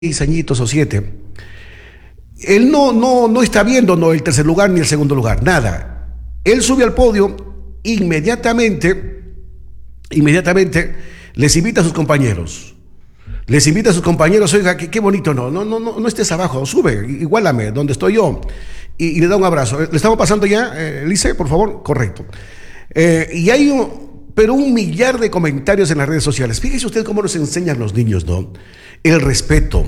6 añitos o 7, él no está viendo no el tercer lugar ni el segundo lugar, nada. Él sube al podio, inmediatamente les invita a sus compañeros. Oiga, qué bonito, no estés abajo, sube, igualame, donde estoy yo. Y le da un abrazo. ¿Le estamos pasando ya, Lice, por favor? Correcto. Y hay un millar de comentarios en las redes sociales. Fíjese usted cómo nos enseñan los niños, ¿no? El respeto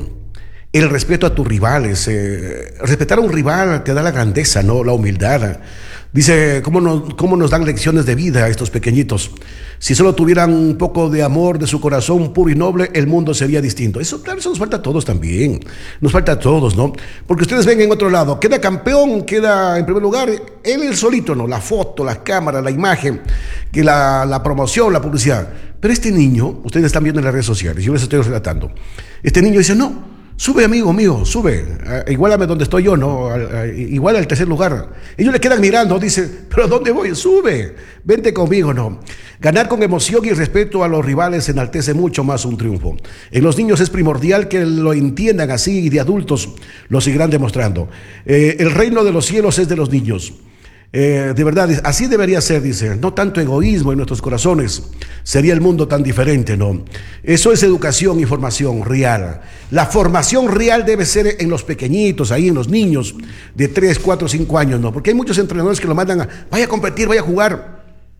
a tus rivales. Respetar a un rival te da la grandeza, ¿no? La humildad. Dice, ¿cómo nos dan lecciones de vida a estos pequeñitos? Si solo tuvieran un poco de amor de su corazón puro y noble, el mundo sería distinto. Eso, claro, eso nos falta a todos también. Nos falta a todos, ¿no? Porque ustedes ven en otro lado, queda campeón, queda en primer lugar, él solito, ¿no? La foto, la cámara, la imagen, que la promoción, la publicidad. Pero este niño, ustedes están viendo en las redes sociales, yo les estoy relatando. Este niño dice, no. Sube, amigo mío, sube, igualame donde estoy yo, ¿no? Igual al tercer lugar. Ellos le quedan mirando, dice, ¿pero a dónde voy? Sube, vente conmigo, ¿no? Ganar con emoción y respeto a los rivales enaltece mucho más un triunfo. En los niños es primordial que lo entiendan así y de adultos lo seguirán demostrando. El reino de los cielos es de los niños. De verdad, así debería ser, dice, no tanto egoísmo en nuestros corazones, sería el mundo tan diferente, ¿no? Eso es educación y formación real. La formación real debe ser en los pequeñitos, ahí en los niños de 3, 4, 5 años, ¿no? Porque hay muchos entrenadores que lo mandan a, vaya a competir, vaya a jugar.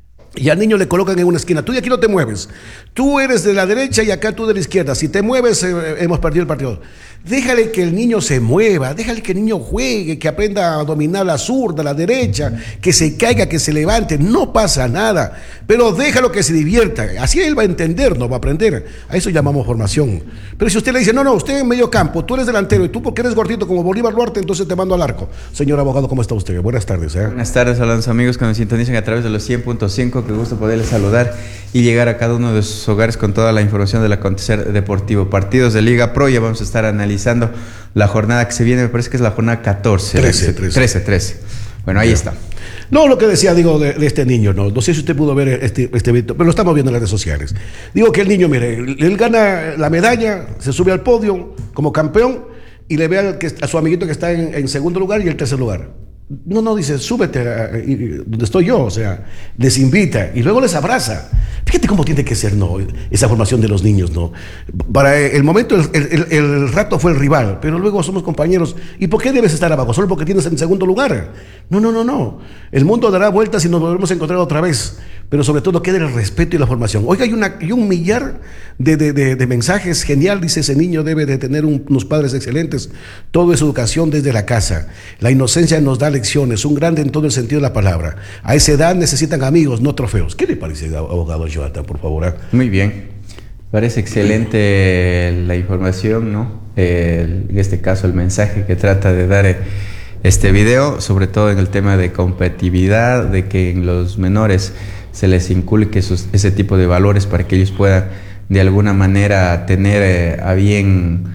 Y al niño le colocan en una esquina, tú de aquí no te mueves, tú eres de la derecha y acá tú de la izquierda, si te mueves hemos perdido el partido. Déjale que el niño se mueva, déjale que el niño juegue, que aprenda a dominar la zurda, la derecha, que se caiga, que se levante, no pasa nada, pero déjalo que se divierta, así él va a entender, no va a aprender, a eso llamamos formación. Pero si usted le dice, no, usted en medio campo, tú eres delantero y tú porque eres gordito como Bolívar Duarte, entonces te mando al arco. Señor abogado, ¿cómo está usted? Buenas tardes. Buenas tardes a los amigos que nos sintonizan a través de los 100.5, qué gusto poderles saludar y llegar a cada uno de sus hogares con toda la información del acontecer deportivo. Partidos de Liga Pro, ya vamos a estar analizando la jornada que se viene, me parece que es la jornada 14. 13. Bueno, ahí está. No, lo que decía, digo, de este niño, no sé si usted pudo ver este video, pero lo estamos viendo en las redes sociales. Digo que el niño, mire, él gana la medalla, se sube al podio como campeón y le ve a su amiguito que está en segundo lugar y el tercer lugar. No, dice, súbete donde estoy yo, o sea, les invita y luego les abraza. Fíjate cómo tiene que ser, ¿no? Esa formación de los niños, ¿no? Para el momento, el rato fue el rival, pero luego somos compañeros. ¿Y por qué debes estar abajo? ¿Solo porque tienes en segundo lugar? No. El mundo dará vueltas y nos volvemos a encontrar otra vez. Pero sobre todo queda el respeto y la formación. Oiga, hay un millar de mensajes. Genial, dice, ese niño debe de tener unos padres excelentes. Todo es educación desde la casa. La inocencia nos da lecciones, un grande en todo el sentido de la palabra. A esa edad necesitan amigos, no trofeos. ¿Qué le parece, abogado Jonathan, por favor? Muy bien. Parece excelente la información, ¿no? En este caso, el mensaje que trata de dar este video, sobre todo en el tema de competitividad, de que en los menores se les inculque ese tipo de valores para que ellos puedan de alguna manera tener a bien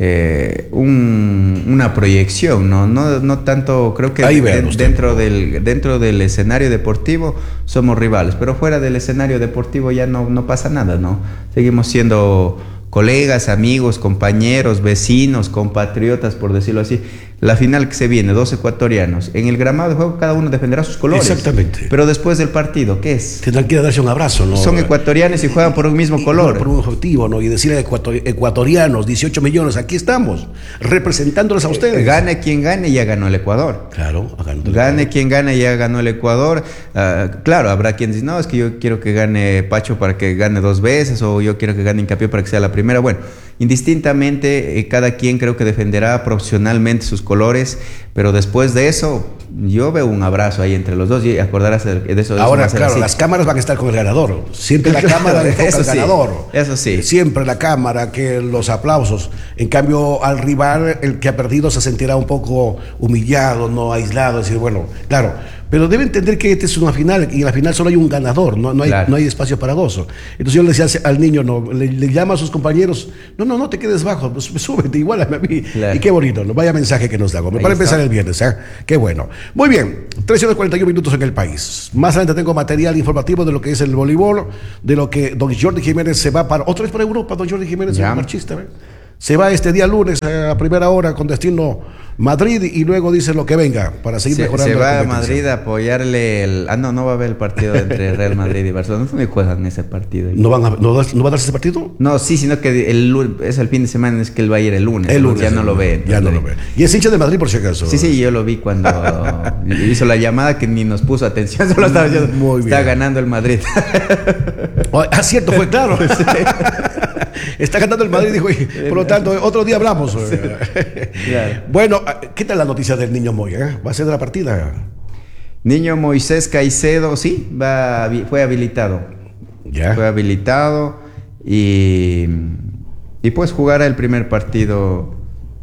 una proyección, no tanto, creo que dentro del escenario deportivo somos rivales, pero fuera del escenario deportivo ya no pasa nada, ¿no? Seguimos siendo colegas, amigos, compañeros, vecinos, compatriotas, por decirlo así. La final que se viene, 2 ecuatorianos. En el gramado de juego cada uno defenderá sus colores. Exactamente. Pero después del partido, ¿qué es? Tendrán que darse un abrazo, ¿no? Son ecuatorianos y juegan por un mismo color. Por un objetivo, ¿no? Y decirle ecuatorianos, 18 millones, aquí estamos, representándoles a ustedes. Gane quien gane, ya ganó el Ecuador. Claro, gane quien gane, ya ganó el Ecuador. Claro, habrá quien dice, no, es que yo quiero que gane Pacho para que gane 2 veces, o yo quiero que gane Hincapié para que sea la primera. Bueno, indistintamente, cada quien creo que defenderá profesionalmente sus colores, pero después de eso yo veo un abrazo ahí entre los dos y acordarás de eso. Ahora, claro, las cámaras van a estar con el ganador, siempre la cámara enfoca al ganador, eso sí, siempre la cámara, que los aplausos. En cambio, al rival, el que ha perdido se sentirá un poco humillado, no aislado, decir, bueno, claro, pero debe entender que esta es una final y en la final solo hay un ganador, no hay espacio para gozo. Entonces yo le decía al niño, le llama a sus compañeros, no te quedes bajo, pues, súbete, igual a mí. Claro. Y qué bonito, ¿no? Vaya mensaje que nos da, para empezar el viernes, qué bueno. Muy bien, 13:41 en el país. Más adelante tengo material informativo de lo que es el voleibol, de lo que don Jordi Jiménez se va para, otra vez para Europa, don Jordi Jiménez, el marchista, Se va este día lunes a primera hora con destino Madrid y luego dice lo que venga para seguir mejorando. Se va a Madrid a apoyarle no va a haber el partido entre Real Madrid y Barcelona. No me juegan ese partido. ¿No va a darse ese partido? No, sí, sino que es el fin de semana, es que él va a ir el lunes. Ya no lo ve. Ya no lo ve. Y es hincha de Madrid por si acaso. Sí, yo lo vi cuando hizo la llamada que ni nos puso atención. Solo estaba diciendo, está ganando el Madrid. Cierto, fue claro. Está ganando el Madrid, dijo, por lo tanto, otro día hablamos. Claro. Bueno, ¿qué tal la noticia del niño Moy? ¿Va a ser de la partida? Niño Moisés Caicedo, sí, fue habilitado. Ya. Fue habilitado y pues jugará el primer partido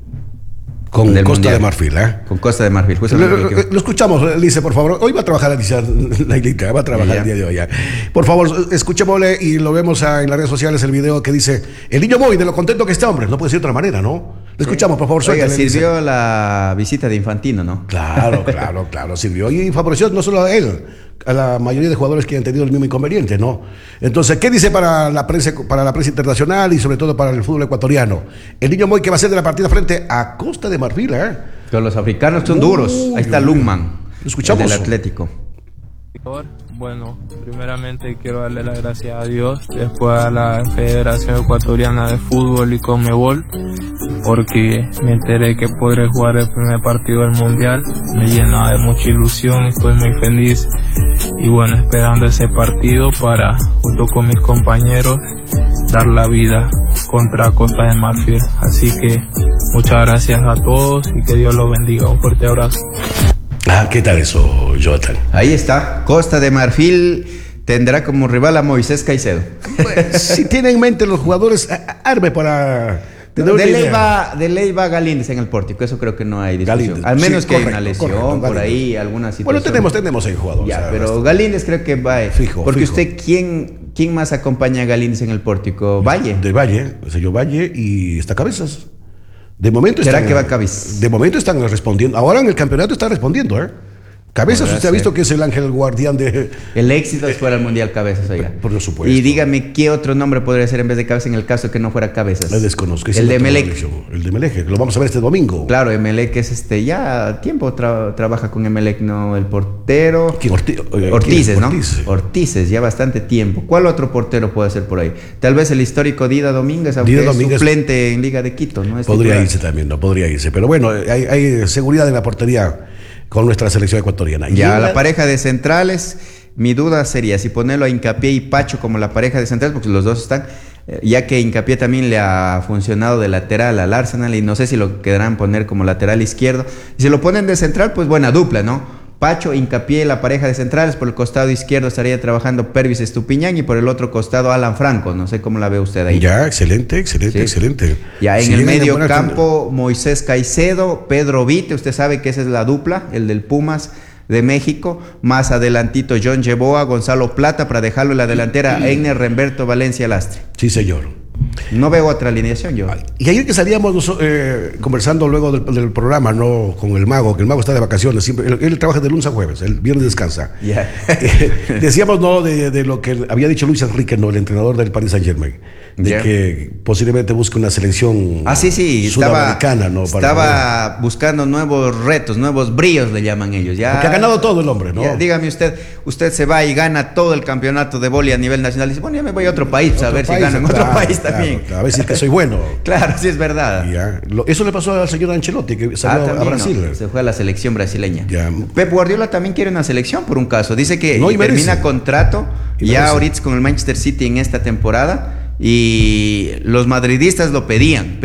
con Costa de Marfil, Con Costa de Marfil. Lo escuchamos, Lice, por favor. Hoy va a trabajar la Ilita, va a trabajar el día de hoy ya. Por favor, escuchémosle y lo vemos en las redes sociales, el video que dice, el niño Moy, de lo contento que está, hombre. No puede ser de otra manera, ¿no? Le escuchamos, por favor. Oiga, sirvió la visita de Infantino, ¿no? Claro, sirvió. Y favoreció no solo a él, a la mayoría de jugadores que han tenido el mismo inconveniente, ¿no? Entonces, ¿qué dice para la prensa internacional y sobre todo para el fútbol ecuatoriano? El niño Moy que va a ser de la partida frente a Costa de Marfil, Con los africanos son duros. Ahí está Lungman. Lo escuchamos. Del Atlético. Bueno, primeramente quiero darle las gracias a Dios, después a la Federación Ecuatoriana de Fútbol y Conmebol, porque me enteré que podré jugar el primer partido del Mundial. Me llena de mucha ilusión, estoy muy feliz y bueno, esperando ese partido para, junto con mis compañeros, dar la vida contra Costa de Marfil. Así que muchas gracias a todos y que Dios los bendiga. Un fuerte abrazo. ¿Qué tal eso, Jonathan? Ahí está, Costa de Marfil tendrá como rival a Moisés Caicedo. Pues, si tiene en mente los jugadores, arme para... De ley va Galíndez en el Pórtico, eso creo que no hay discusión. Al menos que haya una lesión por ahí, alguna situación. Bueno, tenemos ahí jugadores. Ya, pero Galíndez creo que va. Porque usted, ¿quién más acompaña a Galíndez en el Pórtico? Valle. De Valle, el señor Valle y está Cabezas. De momento ¿será que va Cabezas? De momento están respondiendo. Ahora en el campeonato está respondiendo, Cabezas, usted ha visto que es el ángel guardián de... El éxito fuera al Mundial Cabezas, oiga. Por supuesto. Y dígame, ¿qué otro nombre podría ser en vez de Cabezas en el caso que no fuera Cabezas? Le desconozco. El de Emelec. El de Emelec, lo vamos a ver este domingo. Claro, Emelec es ya tiempo trabaja con Emelec, ¿no? El portero... Ortices, ¿no? Ortices, ya bastante tiempo. ¿Cuál otro portero puede ser por ahí? Tal vez el histórico Dida Domínguez, aunque es suplente en Liga de Quito, ¿no? Podría irse también, ¿no? Podría irse. Pero bueno, hay seguridad en la portería con nuestra selección ecuatoriana. Ya, la pareja de centrales, mi duda sería si ponerlo a Hincapié y Pacho como la pareja de centrales, porque los dos están, ya que Hincapié también le ha funcionado de lateral al Arsenal y no sé si lo querrán poner como lateral izquierdo. Y si lo ponen de central, pues buena dupla, ¿no? Pacho, Hincapié, la pareja de centrales. Por el costado izquierdo estaría trabajando Pervis Estupiñán y por el otro costado Alan Franco. No sé cómo la ve usted ahí. Ya, excelente. Ya en el medio campo, Moisés Caicedo, Pedro Vite, usted sabe que esa es la dupla, el del Pumas de México. Más adelantito John Yeboa, Gonzalo Plata, para dejarlo en la delantera, Einer Remberto Valencia Lastre. Sí, señor. No veo otra alineación yo. Y ayer que salíamos conversando luego del programa, ¿no? Con el Mago, que el Mago está de vacaciones, siempre, él trabaja de lunes a jueves, el viernes descansa. Yeah. Decíamos, ¿no? De lo que había dicho Luis Enrique, ¿no? El entrenador del Paris Saint-Germain, de que posiblemente busque una selección sudamericana, ¿no? Estaba buscando nuevos retos, nuevos bríos, le llaman ellos. Ya, porque ha ganado todo el hombre, ¿no? Ya, dígame usted se va y gana todo el campeonato de vóley a nivel nacional y dice, bueno, ya me voy a otro país, a ver si gano en otro país también. A ver si es que soy bueno. Claro, sí es verdad. Ya. Eso le pasó al señor Ancelotti, que salió a Brasil. No, se fue a la selección brasileña. Ya. Pep Guardiola también quiere una selección por un caso. Dice que termina contrato ya ahorita con el Manchester City en esta temporada y los madridistas lo pedían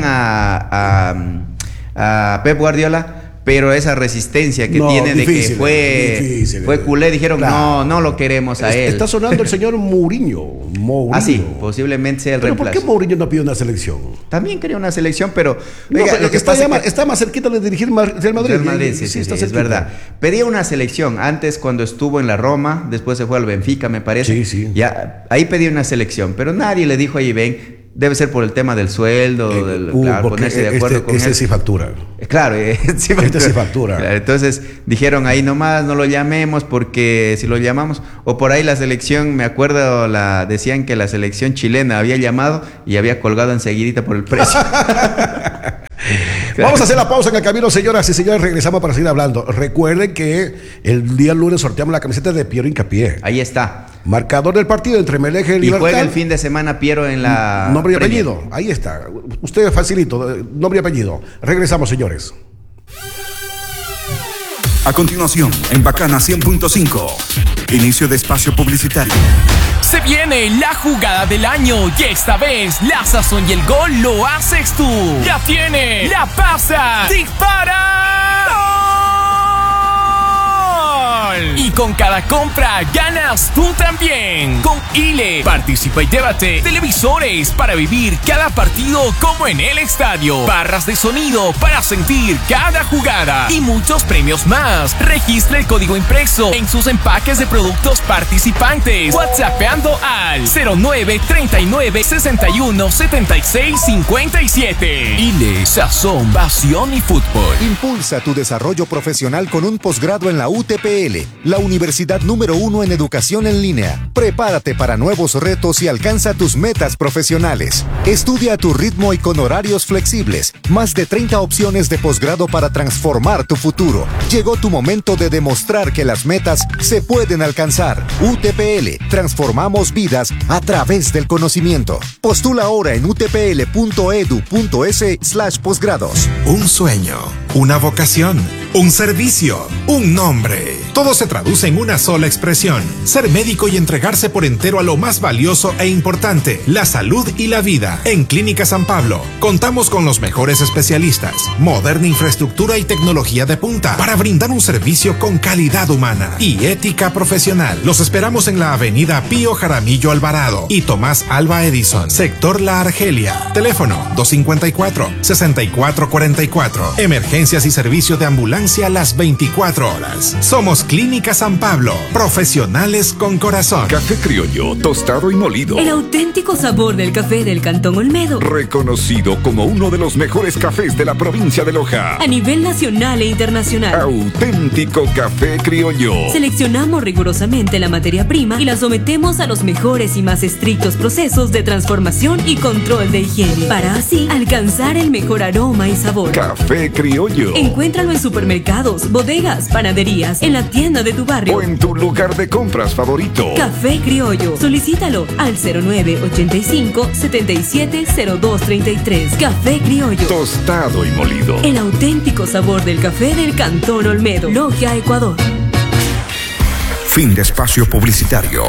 a Pep Guardiola, pero esa resistencia que tiene difícil, de que fue culé, dijeron no lo queremos a él. Está sonando el señor Mourinho. Sí, posiblemente sea el reemplazo. ¿Por qué Mourinho no pide una selección? También quería una selección, pero lo que está más cerquita de dirigir Real Madrid. Real Madrid, sí, es verdad. Pedía una selección antes cuando estuvo en la Roma, después se fue al Benfica, me parece. Sí. Ya, ahí pedía una selección, pero nadie le dijo ahí, ven, debe ser por el tema del sueldo, claro, ponerse de acuerdo con él. Sí factura. Claro, sí factura. Claro, entonces dijeron ahí nomás no lo llamemos porque si lo llamamos, o por ahí la selección, me acuerdo, decían que la selección chilena había llamado y había colgado enseguidita por el precio. Vamos a hacer la pausa en el camino, señoras y señores. Regresamos para seguir hablando. Recuerden que el día lunes sorteamos la camiseta de Piero Hincapié. Ahí está. Marcador del partido entre Melec y Libertad. Y juega el fin de semana Piero en la... Nombre y apellido. Ahí está. Usted facilito. Nombre y apellido. Regresamos, señores. A continuación, en Bacana 100.5, inicio de espacio publicitario. Se viene la jugada del año y esta vez la sazón y el gol lo haces tú. La tiene, la pasa, dispara. ¡Gol! Y con cada compra ganas tú también. Con Ile, participa y llévate televisores para vivir cada partido como en el estadio, barras de sonido para sentir cada jugada y muchos premios más. Registra el código impreso en sus empaques de productos participantes, WhatsAppando al 09 39 61 76 57. Ile, sazón, pasión y fútbol. Impulsa tu desarrollo profesional con un posgrado en la UTPL, la universidad número 1 en educación en línea. Prepárate para nuevos retos y alcanza tus metas profesionales. Estudia a tu ritmo y con horarios flexibles. Más de 30 opciones de posgrado para transformar tu futuro. Llegó tu momento de demostrar que las metas se pueden alcanzar. UTPL, transformamos vidas a través del conocimiento. Postula ahora en utpl.edu.es/posgrados. Un sueño, una vocación, un servicio, un nombre. Todo se traduce en una sola expresión: ser médico y entregarse por entero a lo más valioso e importante, la salud y la vida. En Clínica San Pablo contamos con los mejores especialistas, moderna infraestructura y tecnología de punta para brindar un servicio con calidad humana y ética profesional. Los esperamos en la avenida Pío Jaramillo Alvarado y Tomás Alva Edison, sector La Argelia. Teléfono 254-6444. Emergencias y servicio de ambulancia las 24 horas. Somos Clínica San Pablo, profesionales con corazón. Café criollo, tostado y molido. El auténtico sabor del café del Cantón Olmedo. Reconocido como uno de los mejores cafés de la provincia de Loja. A nivel nacional e internacional. Auténtico café criollo. Seleccionamos rigurosamente la materia prima y la sometemos a los mejores y más estrictos procesos de transformación y control de higiene, para así alcanzar el mejor aroma y sabor. Café criollo. Encuéntralo en supermercados, bodegas, panaderías, en la tienda de tu barrio o en tu lugar de compras favorito. Café criollo. Solicítalo al 0985-770233. Café criollo. Tostado y molido. El auténtico sabor del café del Cantón Olmedo. Logia, Ecuador. Fin de espacio publicitario.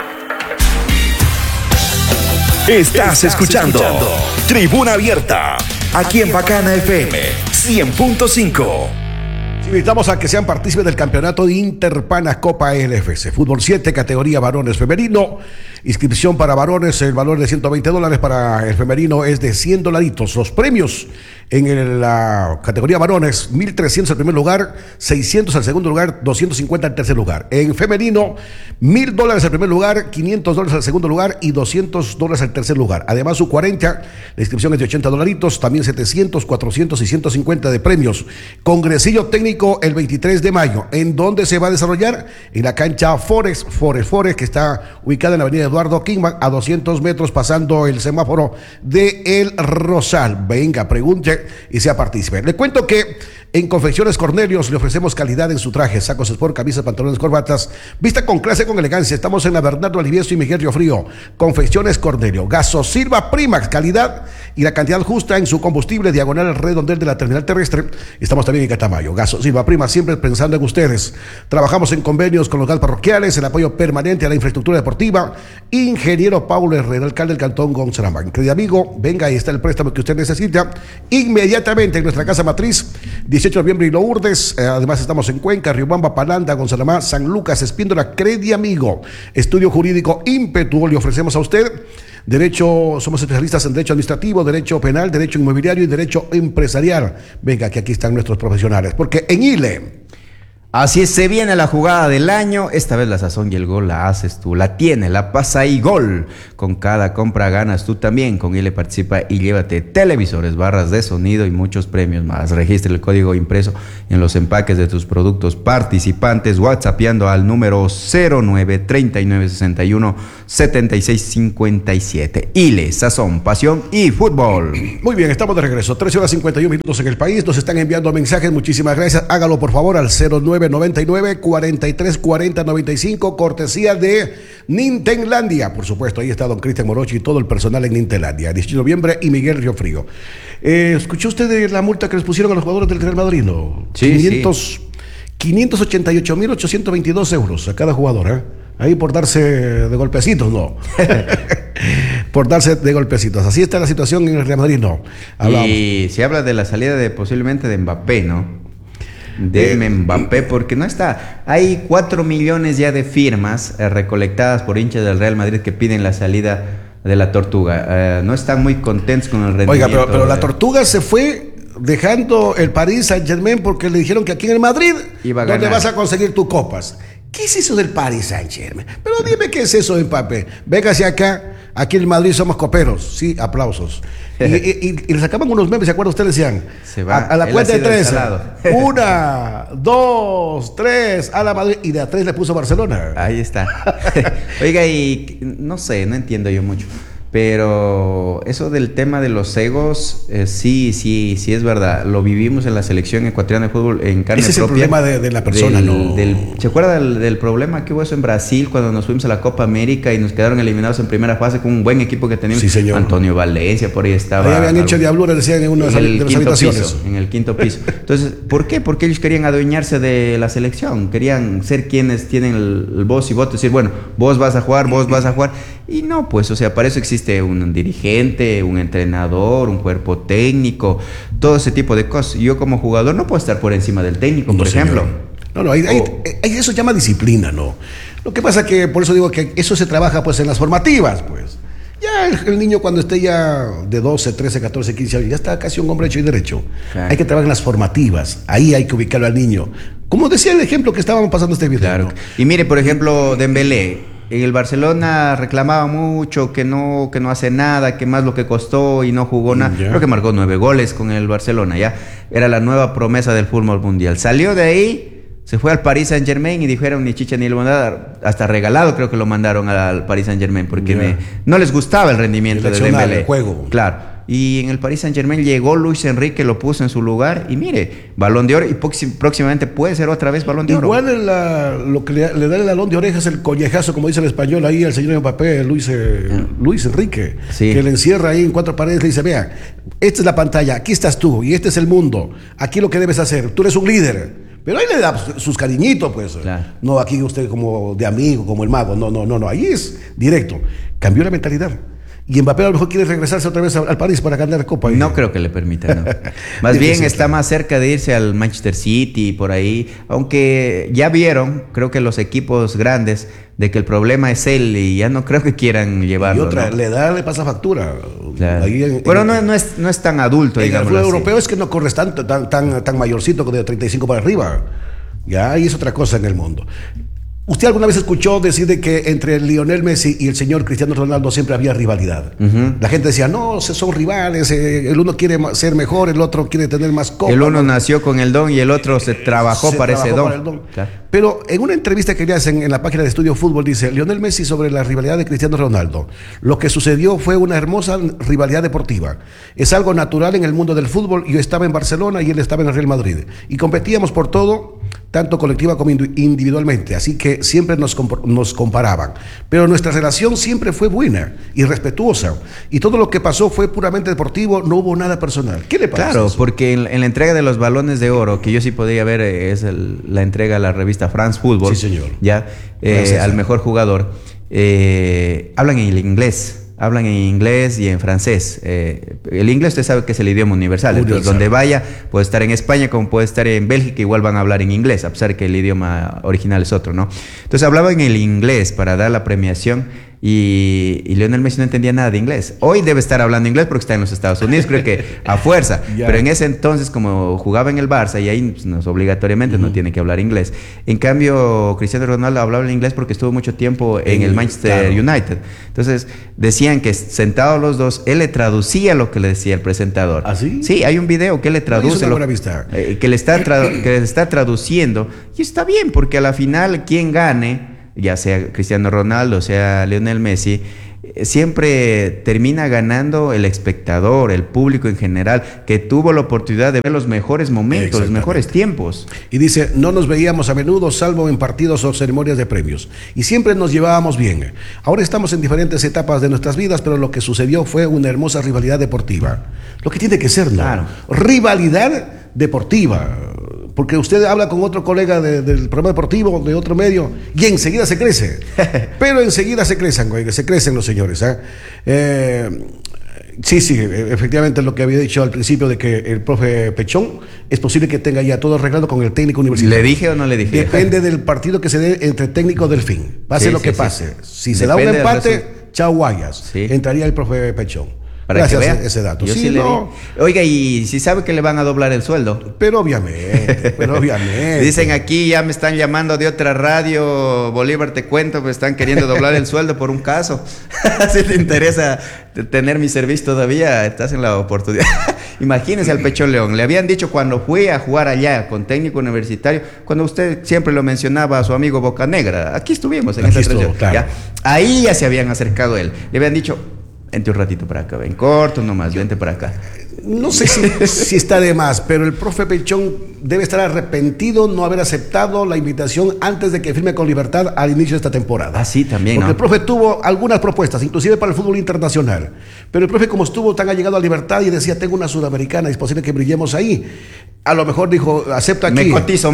Estás escuchando Tribuna Abierta, aquí en Bacana FM 100.5. Invitamos a que sean partícipes del campeonato de Interpana Copa LFC. Fútbol 7, categoría varones femenino. Inscripción para varones, el valor de $120. Para el femenino es de $100. Los premios en la categoría varones: 1.300 al primer lugar, 600 al segundo lugar, 250 al tercer lugar. En femenino, $1.000 al primer lugar, $500 al segundo lugar y $200 al tercer lugar. Además, su 40, la inscripción es de $80, también 700, 400 y 150 de premios. Congresillo técnico el 23 de mayo. ¿En dónde se va a desarrollar? En la cancha Forest, que está ubicada en la avenida Eduardo Kingman, a 200 metros pasando el semáforo de El Rosal. Venga, pregunte y sea partícipe. Le cuento que en Confecciones Cornelius le ofrecemos calidad en su traje: sacos sport, camisas, pantalones, corbatas. Vista con clase, con elegancia. Estamos en la Bernardo Alivieso y Miguel Riofrío. Confecciones Cornelio. Gasosilva Primax, calidad y la cantidad justa en su combustible, diagonal al redondel de la terminal terrestre. Estamos también en Catamayo. Gasosilva Primax, siempre pensando en ustedes. Trabajamos en convenios con los GAL parroquiales, el apoyo permanente a la infraestructura deportiva. Ingeniero Paulo Herrera, alcalde del Cantón Gonzalama. Querido amigo, venga, ahí está el préstamo que usted necesita inmediatamente en nuestra casa matriz, 18 de noviembre y Lourdes. Además estamos en Cuenca, Riobamba, Palanda, Gonzalamá, San Lucas, Espíndola. Credi Amigo, estudio jurídico ímpetu. Le ofrecemos a usted derecho, somos especialistas en derecho administrativo, derecho penal, derecho inmobiliario y derecho empresarial. Venga, que aquí están nuestros profesionales, porque en ILE Así es, se viene la jugada del año. Esta vez la sazón y el gol la haces tú, la tiene, la pasa y gol. Con cada compra ganas tú también. Con ILE participa y llévate televisores, barras de sonido y muchos premios más. Registra el código impreso en los empaques de tus productos participantes, whatsappeando al número 0939617657. ILE, sazón, pasión y fútbol. Muy bien, estamos de regreso. 13:51 en el país. Nos están enviando mensajes. Muchísimas gracias. Hágalo por favor al 0999-4340-95, cortesía de Nintenlandia. Por supuesto, ahí está don Cristian Morochi y todo el personal en Nintenlandia. 18 de noviembre y Miguel Riofrío. ¿Escuchó usted de la multa que les pusieron a los jugadores del Real Madrid? ¿No? Sí, 588.822 euros a cada jugador, ¿eh? Ahí por darse de golpecitos, no. Por darse de golpecitos. Así está la situación en el Real Madrid, no. Hablamos. Y se habla de la salida posiblemente de Mbappé, ¿no? De Mbappé, porque no está. Hay 4 millones ya de firmas recolectadas por hinchas del Real Madrid que piden la salida de la Tortuga. No están muy contentos con el rendimiento. Oiga, pero la Tortuga se fue dejando el Paris Saint-Germain porque le dijeron que aquí en el Madrid ¿dónde vas a conseguir tus copas? ¿Qué es eso del Paris Saint-Germain? Pero dime qué es eso, Mbappé. Véngase acá. Aquí en Madrid somos coperos. Sí, aplausos. Y le sacaban unos memes, ¿se acuerdan? Ustedes decían, se va, a la cuenta de 3. 1, 2, 3, a la Madrid. Y de a 3 le puso Barcelona. Ahí está. Oiga, y no sé, no entiendo yo mucho. Pero eso del tema de los egos, sí es verdad. Lo vivimos en la selección ecuatoriana de fútbol en carne propia. Ese es el problema de la persona, ¿no? ¿Se acuerda del problema que hubo eso en Brasil cuando nos fuimos a la Copa América y nos quedaron eliminados en primera fase con un buen equipo que teníamos? Sí, señor. Antonio Valencia, por ahí estaba. Ahí habían hecho diablura, decían en una de las habitaciones. En el quinto piso. Entonces, ¿por qué? Porque ellos querían adueñarse de la selección. Querían ser quienes tienen el voz y voto. Decir, bueno, vos vas a jugar. Y no, pues, o sea, para eso existe un dirigente, un entrenador, un cuerpo técnico, todo ese tipo de cosas. Yo como jugador no puedo estar por encima del técnico, por ejemplo. No, eso se llama disciplina, ¿no? Lo que pasa que, por eso digo que eso se trabaja pues en las formativas, pues. Ya el niño cuando esté ya de 12, 13, 14, 15 años, ya está casi un hombre hecho y derecho. Claro. Hay que trabajar en las formativas, ahí hay que ubicarlo al niño. Como decía el ejemplo que estábamos pasando este video. Claro. ¿No? Y mire, por ejemplo, Dembélé. En el Barcelona reclamaba mucho que no hace nada, que más lo que costó y no jugó nada. Creo que marcó 9 goles con el Barcelona, ya. Era la nueva promesa del fútbol mundial. Salió de ahí, se fue al Paris Saint-Germain y dijeron ni chicha ni limonada, hasta regalado creo que lo mandaron al Paris Saint-Germain porque no les gustaba el rendimiento de Dembélé. El juego. Claro. Y en el Paris Saint-Germain llegó Luis Enrique, lo puso en su lugar y mire, Balón de Oro y próximamente puede ser otra vez Balón de Oro. Igual lo que le da el balón de orejas es el collejazo, como dice el español ahí, el señor Mbappé, Luis Enrique, sí. Que le encierra ahí en 4 paredes, le dice, vea, esta es la pantalla, aquí estás tú y este es el mundo, aquí lo que debes hacer, tú eres un líder. Pero ahí le da sus cariñitos, pues. Claro. No aquí usted como de amigo, como el mago, no, ahí es directo. Cambió la mentalidad. Y Mbappé a lo mejor quiere regresarse otra vez al París para ganar la Copa. No creo que le permita, no. Más bien está más cerca de irse al Manchester City y por ahí. Aunque ya vieron, creo que los equipos grandes, de que el problema es él y ya no creo que quieran llevarlo. Y otra, ¿no? Le pasa factura. Claro. Pero no es tan adulto, digamos. El fútbol europeo es que no corres tan mayorcito de 35 para arriba. Ya ahí es otra cosa en el mundo. ¿Usted alguna vez escuchó decir de que entre Lionel Messi y el señor Cristiano Ronaldo siempre había rivalidad? La gente decía, no, son rivales, el uno quiere ser mejor, el otro quiere tener más copas. El uno nació con el don y el otro se trabajó para ese don. Claro. Pero en una entrevista que le hacen en la página de Estudio Fútbol dice, Lionel Messi sobre la rivalidad de Cristiano Ronaldo. Lo que sucedió fue una hermosa rivalidad deportiva. Es algo natural en el mundo del fútbol. Yo estaba en Barcelona y él estaba en el Real Madrid. Y competíamos por todo, tanto colectiva como individualmente, así que siempre nos comparaban, pero nuestra relación siempre fue buena y respetuosa, y todo lo que pasó fue puramente deportivo, no hubo nada personal. ¿Qué le pasa? Claro, porque en la entrega de los balones de oro, que yo sí podía ver, es la entrega a la revista France Football, sí, señor. Ya, al mejor jugador, hablan en el inglés. Hablan en inglés y en francés. El inglés usted sabe que es el idioma universal. Entonces, donde vaya, puede estar en España como puede estar en Bélgica, igual van a hablar en inglés, a pesar que el idioma original es otro, ¿no? Entonces hablaba en el inglés para dar la premiación y Lionel Messi no entendía nada de inglés. Hoy debe estar hablando inglés porque está en los Estados Unidos, creo que a fuerza. Pero en ese entonces, como jugaba en el Barça, y ahí pues, no, obligatoriamente no tiene que hablar inglés. En cambio, Cristiano Ronaldo hablaba el inglés porque estuvo mucho tiempo en el Manchester United. Entonces, decían que sentados los dos, él le traducía lo que le decía el presentador. ¿Ah, sí? Sí, hay un video que le traduce, que le está traduciendo. Y está bien, porque a la final, quien gane, ya sea Cristiano Ronaldo, sea Lionel Messi, siempre termina ganando el espectador, el público en general, que tuvo la oportunidad de ver los mejores momentos, los mejores tiempos. Y dice, no nos veíamos a menudo, salvo en partidos o ceremonias de premios, y siempre nos llevábamos bien. Ahora estamos en diferentes etapas de nuestras vidas, pero lo que sucedió fue una hermosa rivalidad deportiva. Lo que tiene que ser, ¿no? Claro. Rivalidad deportiva. Porque usted habla con otro colega del programa deportivo, de otro medio, y enseguida se crece. Pero enseguida se crecen los señores. Sí, efectivamente lo que había dicho al principio de que el profe Pechón es posible que tenga ya todo arreglado con el técnico universitario. ¿Le dije o no le dije? Depende del partido que se dé entre técnico Delfín. Pase lo que pase. Si se da un empate, chao Guayas. Entraría el profe Pechón. Para gracias que vea ese dato. Yo sí le no. Oiga, y si sabe que le van a doblar el sueldo. Pero obviamente. Dicen aquí, ya me están llamando de otra radio, Bolívar te cuento, me están queriendo doblar el sueldo por un caso. Si te interesa tener mi servicio todavía, estás en la oportunidad. Imagínense al Pechón León. Le habían dicho cuando fui a jugar allá con técnico universitario, cuando usted siempre lo mencionaba a su amigo Bocanegra, aquí estuvimos en esa transmisión. Claro. Ahí ya se habían acercado a él. Le habían dicho, vente un ratito para acá, ven corto nomás, vente para acá. No sé si está de más, pero el profe Pechón debe estar arrepentido no haber aceptado la invitación antes de que firme con Libertad al inicio de esta temporada. Ah, sí, también. Porque el profe tuvo algunas propuestas, inclusive para el fútbol internacional. Pero el profe, como estuvo tan allegado a Libertad y decía, tengo una sudamericana, es posible que brillemos ahí. A lo mejor dijo, acepto aquí. Me cotizó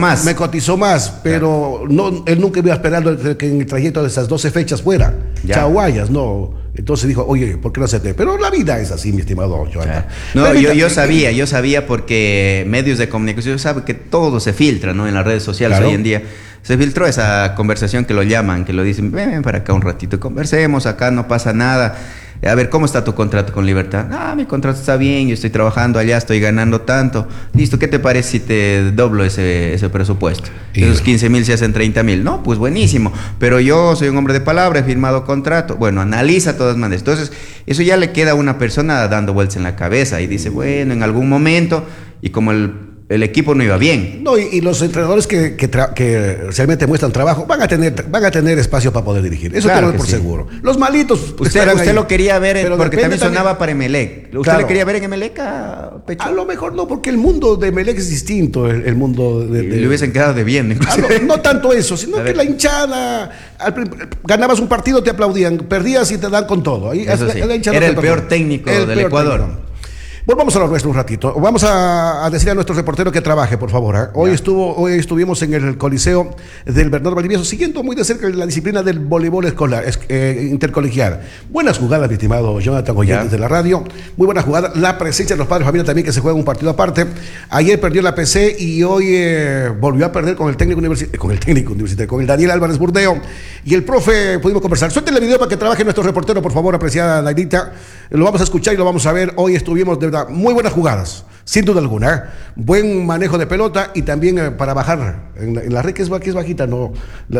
más, pero no, él nunca iba esperando que en el trayecto de esas 12 fechas fuera. Chaguayas, no. Entonces dijo, oye, ¿por qué no acepté? Pero la vida es así, mi estimado Joana. No, yo sabía porque medios de comunicación saben que todo se filtra, ¿no? En las redes sociales hoy en día. Se filtró esa conversación que lo llaman, que lo dicen, ven para acá un ratito, conversemos, acá no pasa nada. A ver, ¿cómo está tu contrato con Libertad? Mi contrato está bien, yo estoy trabajando allá, estoy ganando tanto. Listo, ¿qué te parece si te doblo ese presupuesto? Esos 15,000 se hacen 30,000. No, pues buenísimo. Pero yo soy un hombre de palabra, he firmado contrato. Bueno, analiza todas maneras. Entonces, eso ya le queda a una persona dando vueltas en la cabeza y dice, bueno, en algún momento, y como el equipo no iba bien. No, y los entrenadores que realmente muestran trabajo van a tener espacio para poder dirigir. Eso claro por seguro. Los malitos. Usted lo quería ver porque también sonaba para Emelec. ¿Usted le quería ver en Emelec a Pechón? A lo mejor no, porque el mundo de Emelec es distinto. El mundo le hubiesen quedado de bien. No tanto eso, sino que la hinchada. Ganabas un partido, te aplaudían. Perdías y te dan con todo. Ahí, eso sí. Era el peor técnico del Ecuador. Volvamos a lo nuestro un ratito. Vamos a decir a nuestro reportero que trabaje, por favor. Hoy estuvimos en el Coliseo del Bernardo Valdivieso, siguiendo muy de cerca la disciplina del voleibol escolar, intercolegial. Buenas jugadas, mi estimado Jonathan Goyán, desde la radio. Muy buenas jugadas. La presencia de los padres de familia también, que se juega un partido aparte. Ayer perdió la PC y hoy volvió a perder con el técnico universitario, con el Daniel Álvarez Burdeo. Y el profe, pudimos conversar. Suéltale el video para que trabaje nuestro reportero, por favor, apreciada Nairita. Lo vamos a escuchar y lo vamos a ver. Hoy estuvimos de verdad muy buenas jugadas, sin duda alguna. Buen manejo de pelota y también para bajar en la red que es bajita, no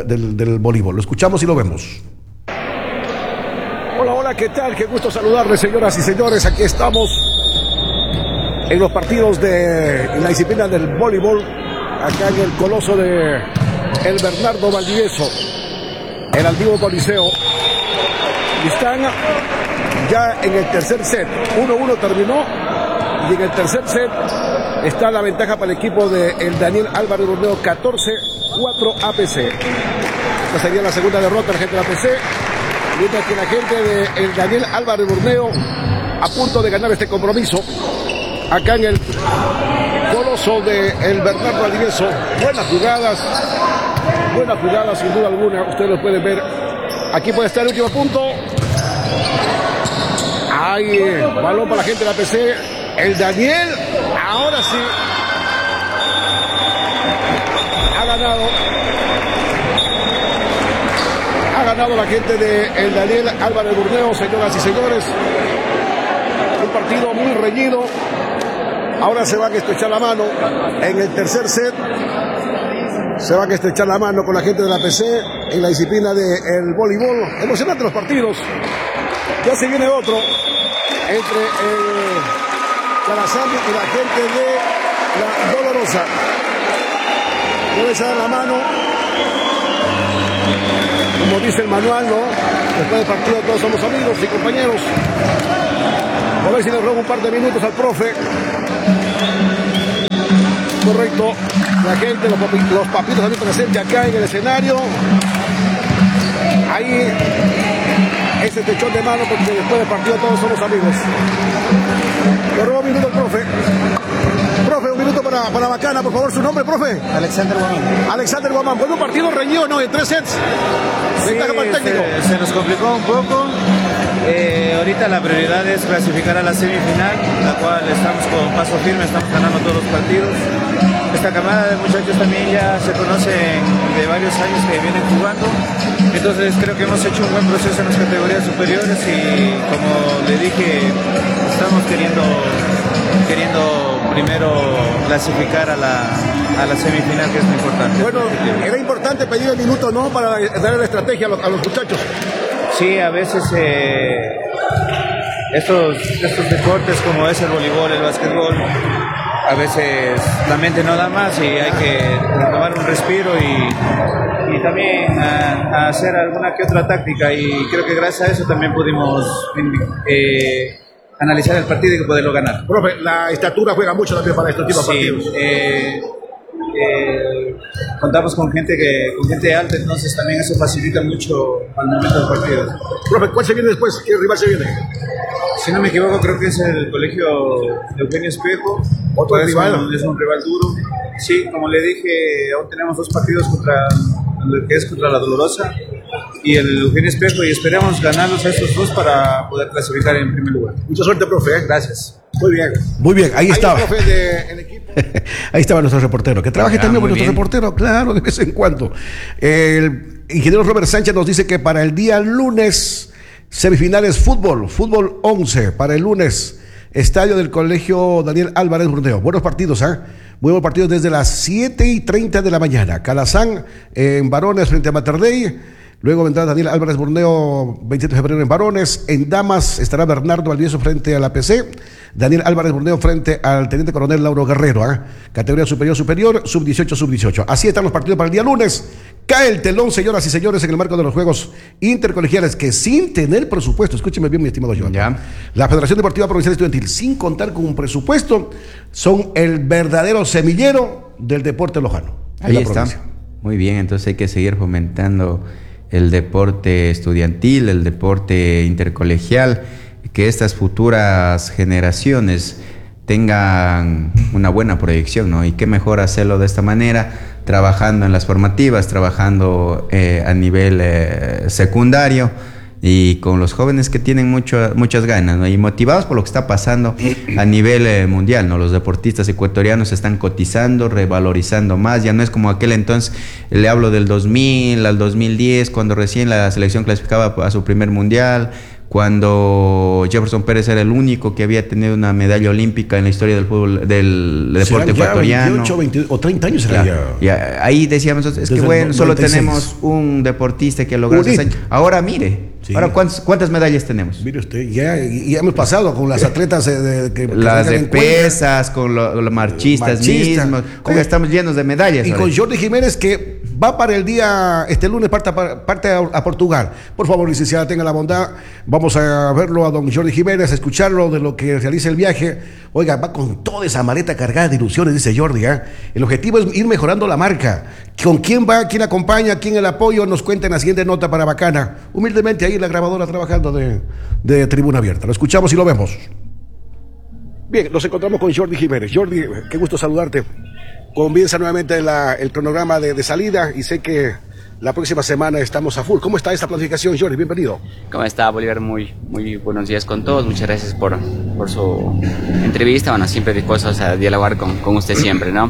del voleibol. Lo escuchamos y lo vemos. Hola, ¿qué tal? Qué gusto saludarles, señoras y señores. Aquí estamos en los partidos en la disciplina del voleibol, acá en el coloso de el Bernardo Valdivieso, el antiguo Coliseo. Y están ya en el tercer set. 1-1 terminó. Y en el tercer set está la ventaja para el equipo de el Daniel Álvarez Burdeo, 14-4 APC. Esta sería la segunda derrota de la gente de APC, mientras que la gente de el Daniel Álvarez Burdeo a punto de ganar este compromiso acá en el coloso de el Bernardo Valdivieso. Buenas jugadas sin duda alguna. Ustedes lo pueden ver. Aquí puede estar el último punto. Hay balón para la gente de la PC. El Daniel, ahora sí, ha Ha ganado la gente de el Daniel Álvarez Burneo, señoras y señores. Un partido muy reñido. Ahora se van a estrechar la mano en el tercer set. Se van a estrechar la mano con la gente de la PC en la disciplina del voleibol. Emocionante los partidos. Ya se viene otro entre el Calazán y la gente de la Dolorosa. Debe dar la mano. Como dice el manual, ¿no? Después del partido todos somos amigos y compañeros. A ver si le robo un par de minutos al profe. Correcto. La gente, los papitos también presentes acá en el escenario. Ahí ese techón de mano porque después del partido todos somos amigos. Le robo un minuto al profe. Profe, un minuto para Bacana, por favor, su nombre, profe. Alexander Guamán. Alexander Guamán. Bueno, un partido reñido, ¿no? En 3 sets. Sí, se nos complicó un poco. Ahorita la prioridad es clasificar a la semifinal, la cual estamos con paso firme, estamos ganando todos los partidos. Esta camada de muchachos también ya se conocen de varios años que vienen jugando, entonces creo que hemos hecho un buen proceso en las categorías superiores y como le dije, estamos queriendo primero clasificar a la semifinal, que es muy importante. Bueno, era importante pedir el minuto, ¿no? Para darle la estrategia a los muchachos. Sí, a veces estos deportes como es el voleibol, el básquetbol, a veces la mente no da más y hay que tomar un respiro y también hacer alguna que otra táctica, y creo que gracias a eso también pudimos analizar el partido y poderlo ganar. Profe, la estatura juega mucho también para estos tipos de partidos. Contamos con gente alta, entonces también eso facilita mucho al momento del partido. Profe, ¿cuál se viene después? ¿Qué rival se viene? Si no me equivoco, creo que es el colegio de Eugenio Espejo. ¿Otro rival? Es un rival duro. Sí, como le dije, aún tenemos 2 partidos contra la Dolorosa y el Eugenio Espejo, y esperamos ganarlos a estos 2 para poder clasificar en primer lugar. Mucha suerte, profe. Gracias. Muy bien. Muy bien, ahí estaba. Ahí estaba nuestro reportero. Que trabaje también con nuestro reportero, claro, de vez en cuando. El ingeniero Robert Sánchez nos dice que para el día lunes, semifinales fútbol 11, para el lunes, estadio del Colegio Daniel Álvarez Burneo. Buenos partidos, ¿ah? Muy buenos partidos desde las 7:30 de la mañana. Calazán en varones frente a Mater Dei. Luego vendrá Daniel Álvarez Burneo, 27 de febrero en varones. En damas estará Bernardo Valdivieso frente a la PC. Daniel Álvarez Burneo frente al teniente coronel Lauro Guerrero. Categoría superior, sub-18, sub-18. Así están los partidos para el día lunes. Cae el telón, señoras y señores, en el marco de los Juegos Intercolegiales, que sin tener presupuesto, escúcheme bien, mi estimado Joan, la Federación Deportiva Provincial Estudiantil, sin contar con un presupuesto, son el verdadero semillero del deporte lojano. Ahí está. Muy bien, entonces hay que seguir fomentando el deporte estudiantil, el deporte intercolegial, que estas futuras generaciones tengan una buena proyección, ¿no? Y qué mejor hacerlo de esta manera, trabajando en las formativas, trabajando a nivel secundario, y con los jóvenes que tienen muchas ganas, ¿no? Y motivados por lo que está pasando a nivel mundial, ¿no? Los deportistas ecuatorianos se están cotizando, revalorizando más. Ya no es como aquel entonces, le hablo del 2000 al 2010, cuando recién la selección clasificaba a su primer mundial, cuando Jefferson Pérez era el único que había tenido una medalla olímpica en la historia del fútbol, del deporte ecuatoriano. 28, 20 o 30 años era ya. Ahí decíamos, es que bueno, solo tenemos un deportista que ha logrado esos años. Ahora mire, ahora ¿cuántas medallas tenemos? Mire usted, ya hemos pasado con las atletas las de pesas, con los marchistas mismos. Oiga, estamos llenos de medallas. Y con Jordi Jiménez, que va para el día, este lunes parte a Portugal. Por favor, licenciada, tenga la bondad. Vamos a verlo a don Jordi Jiménez, a escucharlo de lo que realiza el viaje. Oiga, va con toda esa maleta cargada de ilusiones, dice Jordi. El objetivo es ir mejorando la marca. ¿Con quién va? ¿Quién acompaña? ¿Quién el apoyo? Nos cuenta en la siguiente nota para Bacana. Humildemente ahí la grabadora trabajando de Tribuna Abierta. Lo escuchamos y lo vemos. Bien, nos encontramos con Jordi Jiménez. Jordi, qué gusto saludarte. Comienza nuevamente el cronograma de salida y sé que la próxima semana estamos a full. ¿Cómo está esta planificación, Jordi? Bienvenido. ¿Cómo está, Bolívar? Muy buenos días con todos. Muchas gracias por su entrevista. Bueno, siempre dispuestos a dialogar con usted siempre, ¿no?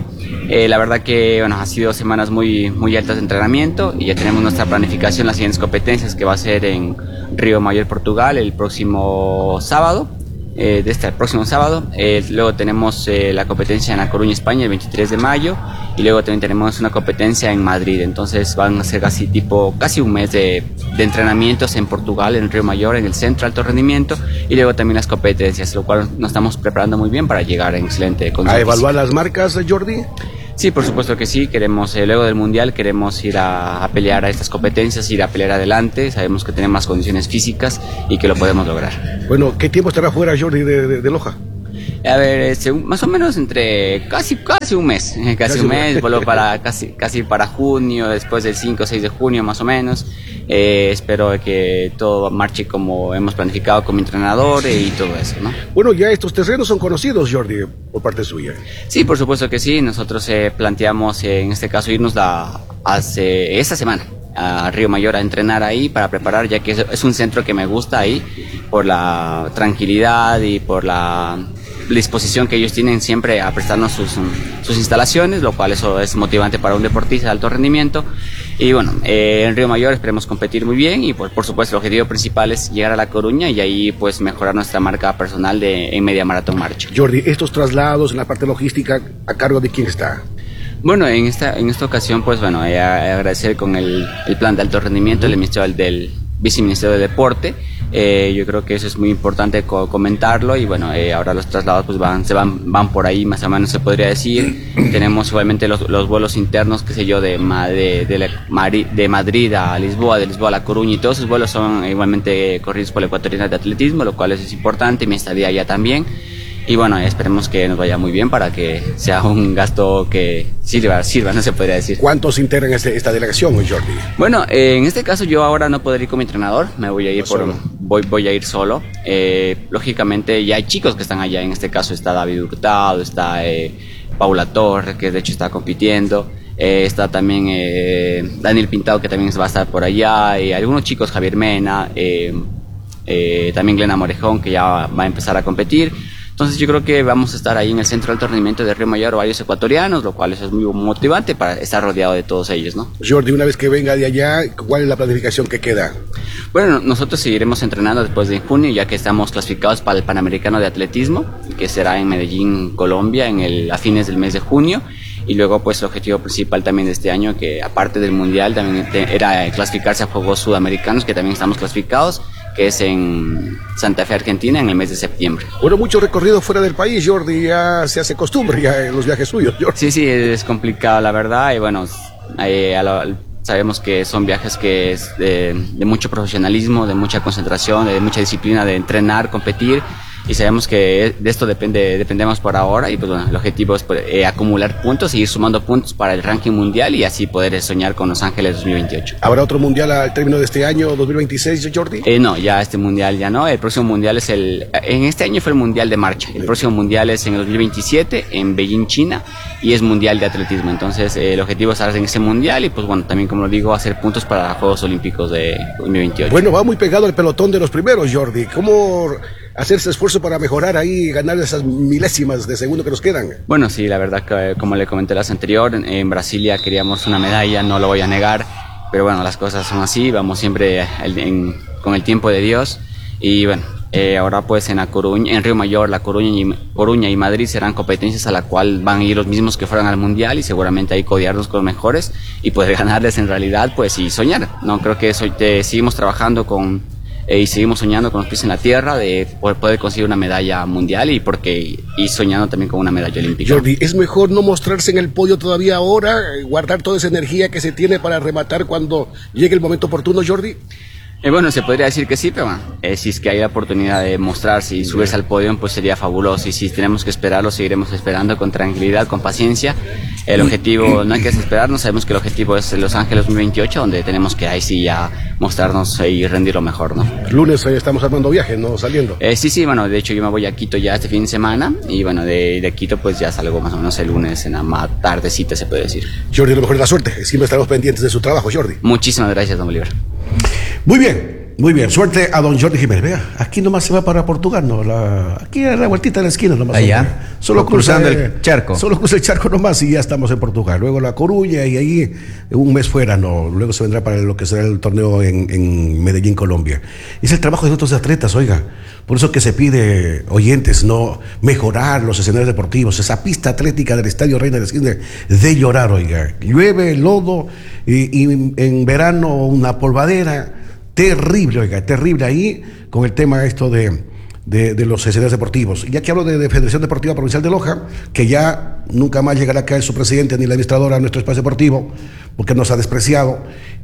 La verdad que bueno, ha sido semanas muy altas de entrenamiento y ya tenemos nuestra planificación, las siguientes competencias que va a ser en Río Mayor, Portugal, el próximo sábado. El próximo sábado, luego tenemos la competencia en La Coruña, España, el 23 de mayo, y luego también tenemos una competencia en Madrid. Entonces van a ser casi un mes de entrenamientos en Portugal, en Río Mayor, en el centro de alto rendimiento, y luego también las competencias, lo cual nos estamos preparando muy bien para llegar en excelente condición. ¿A evaluar las marcas, Jordi? Sí, por supuesto que sí, queremos, luego del Mundial queremos ir a pelear a estas competencias, ir a pelear adelante, sabemos que tenemos más condiciones físicas y que lo podemos lograr. Bueno, ¿qué tiempo estará fuera Jordi de Loja? A ver, más o menos entre casi un mes, vuelvo para casi para junio, después del 5 o 6 de junio más o menos. Espero que todo marche como hemos planificado con mi entrenador y todo eso, ¿no? Bueno, ya estos terrenos son conocidos, Jordi, por parte suya. Sí, por supuesto que sí. Nosotros planteamos en este caso irnos hace esta semana a Río Mayor a entrenar ahí para preparar, ya que es un centro que me gusta ahí por la tranquilidad y por la disposición que ellos tienen siempre a prestarnos sus instalaciones, lo cual eso es motivante para un deportista de alto rendimiento. Y bueno, en Río Mayor esperemos competir muy bien y pues, por supuesto el objetivo principal es llegar a La Coruña y ahí pues mejorar nuestra marca personal en media maratón marcha. Jordi, estos traslados en la parte logística, ¿a cargo de quién está? Bueno, en esta ocasión pues bueno, agradecer con el plan de alto rendimiento del viceministerio de Deporte. Yo creo que eso es muy importante comentarlo y bueno, ahora los traslados pues van por ahí más o menos se podría decir. Tenemos igualmente los vuelos internos, qué sé yo, de Madrid a Lisboa, de Lisboa a La Coruña, y todos esos vuelos son igualmente corridos por la Ecuatoriana de Atletismo, lo cual es importante, mi estadía allá también. Y bueno, esperemos que nos vaya muy bien para que sea un gasto que sirva, no se podría decir. ¿Cuántos integran esta delegación, Jordi? Bueno, en este caso yo ahora no podré ir con mi entrenador, me voy a ir voy a ir solo. Lógicamente ya hay chicos que están allá, en este caso está David Hurtado, está Paula Torres, que de hecho está compitiendo. Está también Daniel Pintado, que también va a estar por allá, y algunos chicos, Javier Mena, también Glena Morejón, que ya va a empezar a competir. Entonces yo creo que vamos a estar ahí en el centro de alto rendimiento de Río Mayor varios ecuatorianos, lo cual eso es muy motivante para estar rodeado de todos ellos, ¿no? Jordi, una vez que venga de allá, ¿cuál es la planificación que queda? Bueno, nosotros seguiremos entrenando después de junio, ya que estamos clasificados para el Panamericano de Atletismo, que será en Medellín, Colombia, a fines del mes de junio. Y luego pues el objetivo principal también de este año, que aparte del Mundial también era clasificarse a Juegos Sudamericanos, que también estamos clasificados, que es en Santa Fe, Argentina, en el mes de septiembre. Bueno, mucho recorrido fuera del país, Jordi, ya se hace costumbre ya en los viajes suyos, Jordi. Sí, es complicado la verdad, y bueno, sabemos que son viajes que es de mucho profesionalismo, de mucha concentración, de mucha disciplina, de entrenar, competir, y sabemos que de esto dependemos por ahora, y pues bueno, el objetivo es acumular puntos, seguir sumando puntos para el ranking mundial y así poder soñar con Los Ángeles 2028. ¿Habrá otro mundial al término de este año 2026, Jordi? No, ya este mundial ya no. El próximo mundial es en este año fue el mundial de marcha. El próximo mundial es en el 2027 en Beijing, China, y es mundial de atletismo. Entonces el objetivo es estar en ese mundial y pues bueno, también como lo digo, hacer puntos para los Juegos Olímpicos de 2028. Bueno, va muy pegado al pelotón de los primeros, Jordi. ¿Cómo hacer ese esfuerzo para mejorar ahí y ganar esas milésimas de segundo que nos quedan? Bueno, sí, la verdad que como le comenté la vez anterior, en Brasilia queríamos una medalla, no lo voy a negar, pero bueno, las cosas son así, vamos siempre con el tiempo de Dios. Y bueno, ahora pues en Río Mayor, La Coruña y Madrid serán competencias a la cual van a ir los mismos que fueran al mundial, y seguramente ahí codearnos con los mejores y poder ganarles en realidad, pues, y soñar. No creo que seguimos trabajando y seguimos soñando con los pies en la tierra de poder conseguir una medalla mundial y soñando también con una medalla olímpica. Jordi, ¿es mejor no mostrarse en el podio todavía ahora, guardar toda esa energía que se tiene para rematar cuando llegue el momento oportuno, Jordi? Bueno, se podría decir que sí, pero bueno, si es que hay la oportunidad de mostrarse y subirse al podio, pues sería fabuloso. Y si tenemos que esperarlo, seguiremos esperando con tranquilidad, con paciencia. El objetivo, no hay que desesperarnos, sabemos que el objetivo es Los Ángeles 2028, donde tenemos que ahí sí ya mostrarnos y rendir lo mejor, ¿no? Lunes estamos armando viajes, ¿no? Saliendo. Sí, bueno, de hecho yo me voy a Quito ya este fin de semana, y bueno, de Quito pues ya salgo más o menos el lunes en la más tardecita, se puede decir. Jordi, lo mejor de la suerte, siempre estaremos pendientes de su trabajo, Jordi. Muchísimas gracias, don Bolívar. Muy bien, Muy bien, suerte a don Jordi Jiménez. Vea, aquí nomás se va para Portugal, ¿no? Aquí a la vueltita de la esquina nomás. Allá, solo cruzando el charco. Solo cruza el charco nomás y ya estamos en Portugal. Luego La Coruña y ahí un mes fuera, ¿no? Luego se vendrá para lo que será el torneo en Medellín, Colombia. Es el trabajo de otros atletas, oiga. Por eso que se pide, oyentes, no mejorar los escenarios deportivos. Esa pista atlética del Estadio Reina de la Esquina de llorar, oiga. Llueve, lodo y en verano una polvadera. Terrible, oiga, terrible ahí con el tema esto de los escenarios deportivos. Ya que hablo de Federación Deportiva Provincial de Loja, que ya nunca más llegará a caer su presidente ni la administradora a nuestro espacio deportivo, porque nos ha despreciado.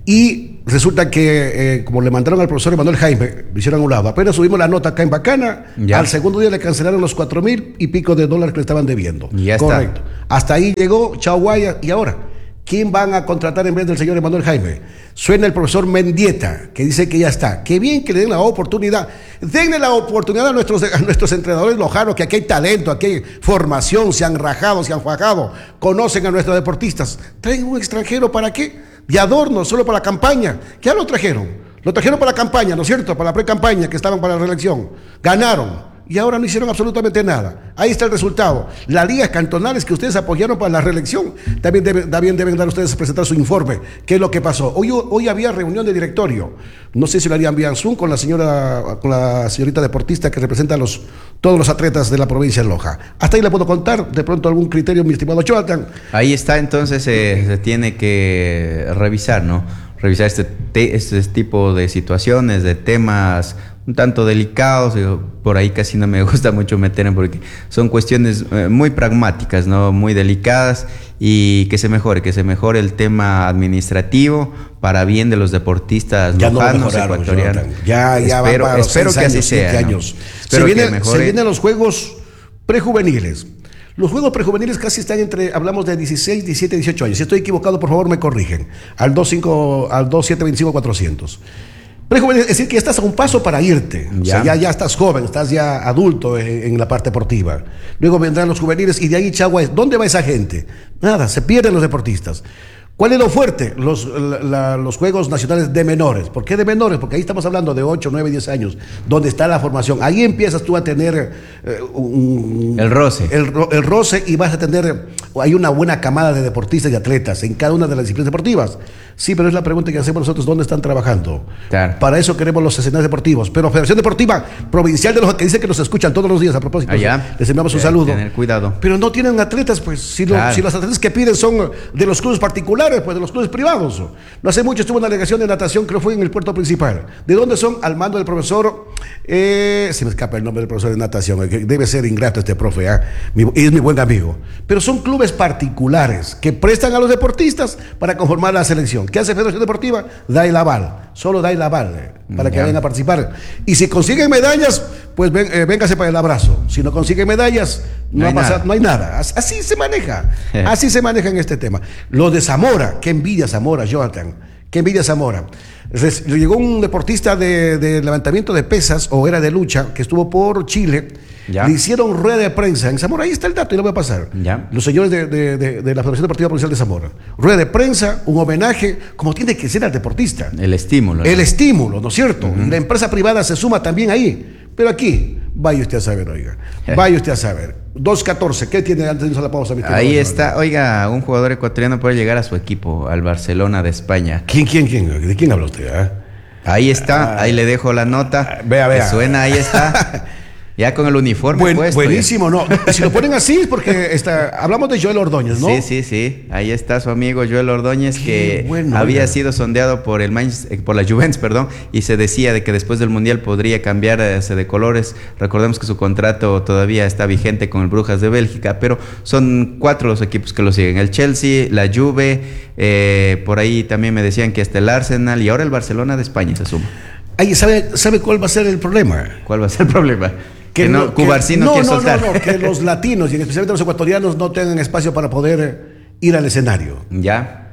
Y resulta que, como le mandaron al profesor Emanuel Jaime, lo hicieron a un lado. Apenas subimos la nota acá en Bacana, al segundo día le cancelaron los 4,000 y pico de dólares que le estaban debiendo. Ya correcto. Está. Hasta ahí llegó, chao guaya, y ahora, ¿quién van a contratar en vez del señor Emanuel Jaime? Suena el profesor Mendieta, que dice que ya está. Qué bien que le den la oportunidad. Denle la oportunidad a nuestros entrenadores lojanos, que aquí hay talento, aquí hay formación, se han rajado, se han fajado, conocen a nuestros deportistas. ¿Traen un extranjero para qué? De adorno, solo para la campaña. ¿Qué lo trajeron? Lo trajeron para la campaña, ¿no es cierto? Para la pre-campaña, que estaban para la reelección. Ganaron. Y ahora no hicieron absolutamente nada. Ahí está el resultado. Las ligas cantonales que ustedes apoyaron para la reelección, también deben dar ustedes a presentar su informe. ¿Qué es lo que pasó? Hoy había reunión de directorio. No sé si lo harían vía Zoom con la señorita deportista que representa a todos los atletas de la provincia de Loja. Hasta ahí le puedo contar, de pronto algún criterio, mi estimado Jonathan. Ahí está, entonces se tiene que revisar, ¿no? Revisar este tipo de situaciones, de temas un tanto delicados. Por ahí casi no me gusta mucho meterme porque son cuestiones muy pragmáticas, ¿no? Muy delicadas, y que se mejore el tema administrativo para bien de los deportistas lojanos, ecuatorianos. Espero que así sea, ¿no? Se vienen los juegos prejuveniles. Los juegos prejuveniles casi están hablamos de 16, 17, 18 años. Si estoy equivocado, por favor me corrigen. Al 2725-400. Prejuvenil, es decir, que estás a un paso para irte. Ya. O sea, ya estás joven, estás ya adulto en la parte deportiva. Luego vendrán los juveniles y de ahí, chagua, ¿dónde va esa gente? Nada, se pierden los deportistas. ¿Cuál es lo fuerte? Los Juegos Nacionales de Menores. ¿Por qué de menores? Porque ahí estamos hablando de 8, 9, 10 años, donde está la formación. Ahí empiezas tú a tener el roce. El roce, y vas a tener, hay una buena camada de deportistas y atletas en cada una de las disciplinas deportivas. Sí, pero es la pregunta que hacemos nosotros, ¿dónde están trabajando? Claro. Para eso queremos los escenarios deportivos. Pero Federación Deportiva Provincial de Loja, que dice que nos escuchan todos los días, a propósito, les enviamos un saludo. Tener cuidado. Pero no tienen atletas, pues, si los atletas que piden son de los clubes particulares, pues de los clubes privados. No hace mucho estuvo una delegación de natación, creo que fue en el puerto principal. ¿De dónde son? Al mando del profesor, se me escapa el nombre del profesor de natación, debe ser ingrato este profe, es mi buen amigo. Pero son clubes particulares que prestan a los deportistas para conformar la selección. ¿Qué hace Federación Deportiva? Da el aval, solo da el aval para que vayan a participar. Y si consiguen medallas, pues véngase para el abrazo. Si no consiguen medallas, no hay nada. Así se maneja, así se maneja en este tema. Lo de Zamora, qué envidia Zamora, Jonathan, qué envidia Zamora. Llegó un deportista de levantamiento de pesas, o era de lucha, que estuvo por Chile. Le hicieron rueda de prensa en Zamora, ahí está el dato y lo voy a pasar. Los señores de la Federación Deportiva Provincial de Zamora. Rueda de prensa, un homenaje, como tiene que ser al deportista. El estímulo. El estímulo, ¿no es cierto? La empresa privada se suma también ahí. Pero aquí, vaya usted a saber, oiga. Vaya usted a saber. 2-14, ¿qué tiene antes de irnos a la pausa? Ahí está, oiga, un jugador ecuatoriano puede llegar a su equipo, al Barcelona de España. ¿Quién? ¿De quién habla usted? Ahí está, ahí le dejo la nota. Vea. Que suena, ahí está. Ya con el uniforme puesto. Buenísimo, ¿no? Si lo ponen así es porque hablamos de Joel Ordóñez, ¿no? Sí. Ahí está su amigo Joel Ordóñez, que había sido sondeado por la Juventus, y se decía de que después del Mundial podría cambiarse de colores. Recordemos que su contrato todavía está vigente con el Brujas de Bélgica, pero son 4 los equipos que lo siguen: el Chelsea, la Juve, por ahí también me decían que hasta el Arsenal, y ahora el Barcelona de España se suma. ¿Sabe cuál va a ser el problema? ¿Cuál va a ser el problema? Que Cubarsí no quiere soltar. No, que los latinos y especialmente los ecuatorianos no tengan espacio para poder ir al escenario. Ya.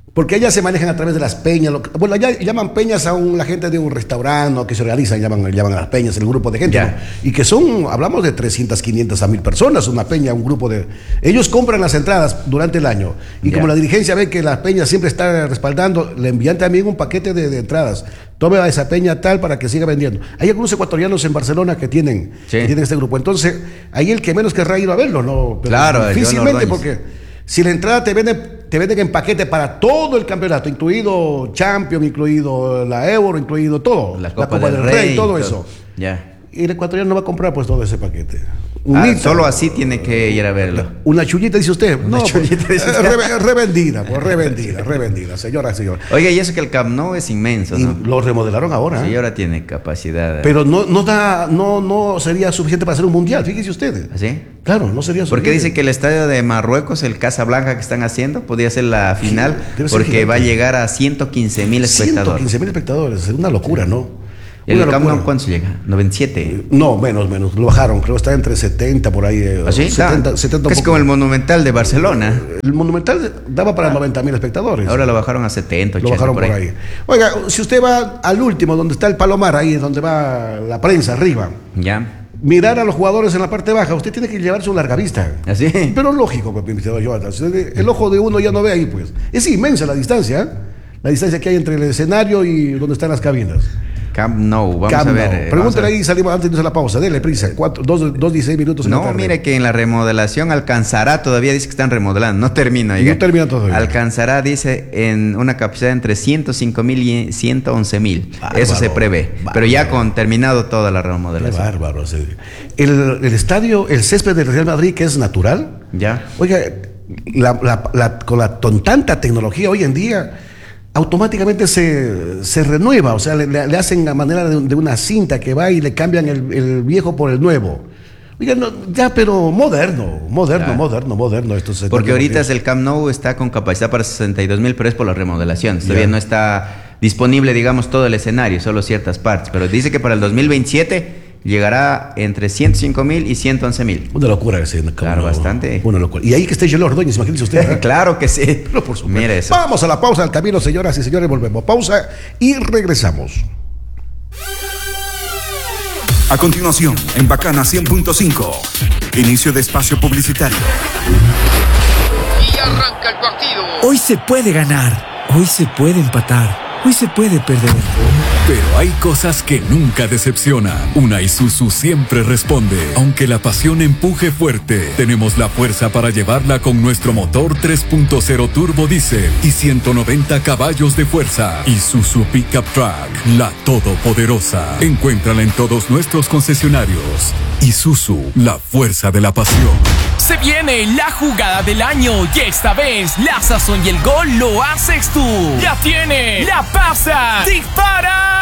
Porque allá se manejan a través de las peñas. Bueno, allá llaman peñas a la gente de un restaurante, ¿no? Que se realizan, llaman a las peñas, el grupo de gente, ¿no? Y que hablamos de 300, 500 a 1000 personas, una peña, un grupo de... Ellos compran las entradas durante el año. Y como la dirigencia ve que la peña siempre está respaldando, le envían también un paquete de entradas. Tome a esa peña tal para que siga vendiendo. Hay algunos ecuatorianos en Barcelona que tienen este grupo. Entonces, ahí el que menos querrá ir a verlo, ¿no? Pero claro, difícilmente, porque si la entrada te venden en paquete para todo el campeonato, incluido Champions, incluido la Euro, incluido todo, la Copa del Rey, todo eso. Y el ecuatoriano no va a comprar pues todo ese paquete. Solo así tiene que ir a verlo. Una chullita, dice usted. Una chullita, dice usted. Revendida, señora. Oiga, y eso que el Camp Nou es inmenso, ¿no? Y lo remodelaron ahora. Sí, ahora tiene capacidad. Pero no sería suficiente para hacer un mundial, fíjese usted. ¿Sí? Claro, no sería suficiente. Porque dice que el estadio de Marruecos, el Casablanca que están haciendo, podría ser la final, porque va a llegar a 115,000 espectadores. 115,000 espectadores, es una locura, ¿no? ¿El Camp Nou cuánto llega? ¿97? No, menos. Lo bajaron. Creo que está entre 70 por ahí. ¿Ah, sí? 70 es como el Monumental de Barcelona. El Monumental daba para 90,000 espectadores. Ahora lo bajaron a 70, 80. Lo bajaron por ahí. Oiga, si usted va al último, donde está el Palomar, ahí donde va la prensa, arriba. Ya. Mirar a los jugadores en la parte baja, usted tiene que llevarse un larga vista. ¿Así? Pero lógico, el ojo de uno ya no ve ahí, pues. Es inmensa la distancia, la distancia que hay entre el escenario y donde están las cabinas. Camp Nou, vamos a ver. Pregúntale ahí, salimos antes de la pausa, dele prisa, 2:16 minutos en la tarde. No, mire que en la remodelación alcanzará, todavía dice que están remodelando, no termina. No termina todavía. Alcanzará, dice, en una capacidad entre 105,000 y 111,000. Eso se prevé, pero ya con terminado toda la remodelación. Qué bárbaro. El estadio, el césped del Real Madrid, que es natural. Ya. Oiga, con tanta tecnología hoy en día, automáticamente se renueva, o sea, le hacen a manera de una cinta que va y le cambian el viejo por el nuevo. Oiga, pero moderno. Porque ahorita el Camp Nou está con capacidad para 62,000, pero es por la remodelación. Todavía no está disponible, digamos, todo el escenario, solo ciertas partes. Pero dice que para el 2027 llegará entre 105,000 y 111,000. Una locura ese. Claro, bastante. Una locura. Y ahí que esté Yelo Ordóñez, imagínese usted. Claro que sí. Pero por supuesto. Mire eso. Vamos a la pausa del camino, señoras y señores. Volvemos. Pausa y regresamos. A continuación, en Bacana 100.5, inicio de espacio publicitario. Y arranca el partido. Hoy se puede ganar, hoy se puede empatar, hoy se puede perder. Pero hay cosas que nunca decepcionan. Una Isuzu siempre responde. Aunque la pasión empuje fuerte, tenemos la fuerza para llevarla con nuestro motor 3.0 turbo diésel y 190 caballos de fuerza. Isuzu Pickup Truck, la todopoderosa. Encuéntrala en todos nuestros concesionarios. Isuzu, la fuerza de la pasión. Se viene la jugada del año y esta vez la sazón y el gol lo haces tú. Ya tiene, la pasa, dispara.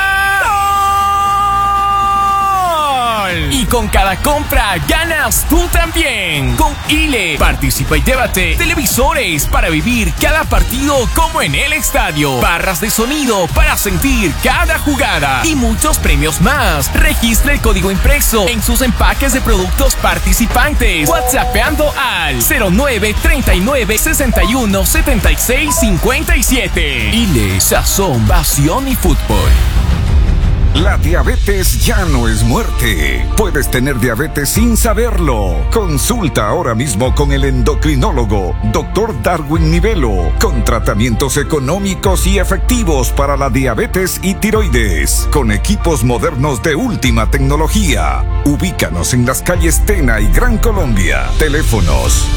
¡Gol! Y con cada compra ganas tú también. Con Ile, participa y llévate televisores para vivir cada partido como en el estadio, barras de sonido para sentir cada jugada y muchos premios más. Registra el código impreso en sus empaques de productos participantes, WhatsAppando al 09 39 61 76 57. Ile, sazón, pasión y fútbol. La diabetes ya no es muerte. Puedes tener diabetes sin saberlo. Consulta ahora mismo con el endocrinólogo Dr. Darwin Nivelo, con tratamientos económicos y efectivos para la diabetes y tiroides, con equipos modernos de última tecnología. Ubícanos en las calles Tena y Gran Colombia. Teléfonos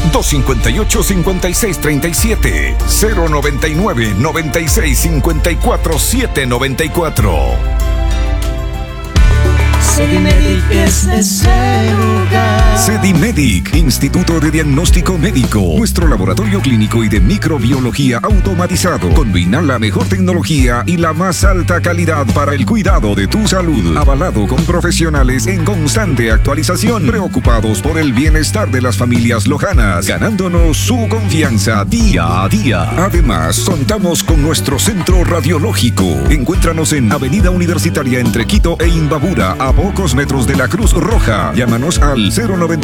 258-5637, 099-9654-794. Sedimedic es ese lugar. Sedimedic, Instituto de Diagnóstico Médico. Nuestro laboratorio clínico y de microbiología automatizado combina la mejor tecnología y la más alta calidad para el cuidado de tu salud. Avalado con profesionales en constante actualización, preocupados por el bienestar de las familias lojanas, ganándonos su confianza día a día. Además, contamos con nuestro centro radiológico. Encuéntranos en Avenida Universitaria entre Quito e Imbabura, a pocos metros de la Cruz Roja. Llámanos al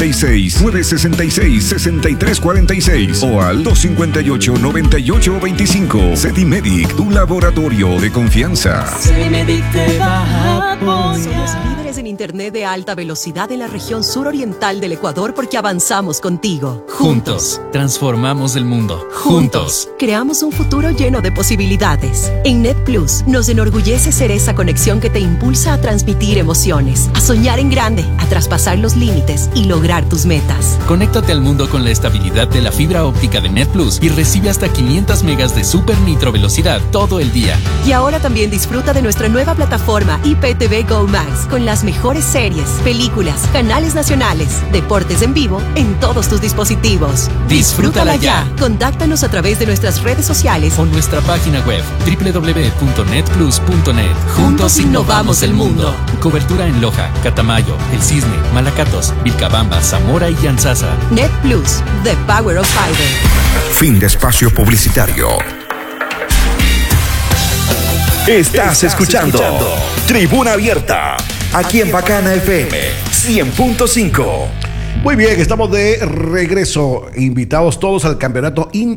096-966-6346 o al 258-9825. Cedimedic, tu laboratorio de confianza. Cedimedic te va a apoyar. Somos líderes en internet de alta velocidad en la región suroriental del Ecuador porque avanzamos contigo. Juntos, transformamos el mundo. Juntos, creamos un futuro lleno de posibilidades. En NetPlus, nos enorgullece ser esa conexión que te impulsa a transmitir emociones, a soñar en grande, a traspasar los límites y lograr tus metas. Conéctate al mundo con la estabilidad de la fibra óptica de NetPlus y recibe hasta 500 megas de super nitro velocidad todo el día. Y ahora también disfruta de nuestra nueva plataforma IPTV Go Max con las mejores series, películas, canales nacionales, deportes en vivo en todos tus dispositivos. Disfrútala ya. Contáctanos a través de nuestras redes sociales o nuestra página web www.netplus.net. Juntos innovamos el mundo. Cobertura en Loja, Catamayo, El Cisne, Malacatos, Vilcabamba, Zamora y Yanzasa. NetPlus, the power of fiber. Fin de espacio publicitario. Estás escuchando Tribuna Abierta, aquí en Bacana FM 100.5. Muy bien, estamos de regreso, invitados todos al campeonato